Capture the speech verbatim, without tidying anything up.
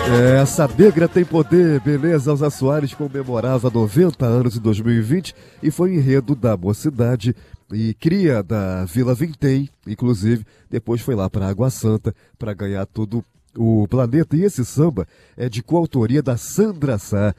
É, essa negra tem poder, beleza? Elza Soares comemorava noventa anos em dois mil e vinte e foi enredo da Mocidade e cria da Vila Vintém, inclusive, depois foi lá para Água Santa para ganhar todo o planeta. E esse samba é de coautoria da Sandra Sá.